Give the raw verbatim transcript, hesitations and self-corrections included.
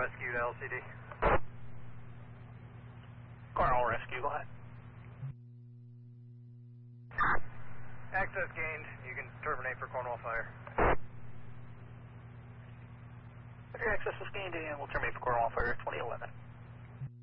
rescue to L C D. Cornwall rescue, go ahead. Access gained. You can terminate for Cornwall Fire. Your access is gained and we'll terminate for Cornwall Fire twenty eleven.